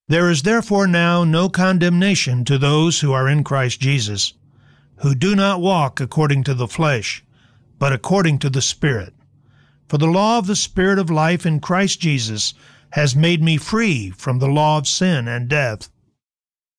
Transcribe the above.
There is therefore now no condemnation to those who are in Christ Jesus, who do not walk according to the flesh, but according to the Spirit. For the law of the Spirit of life in Christ Jesus has made me free from the law of sin and death.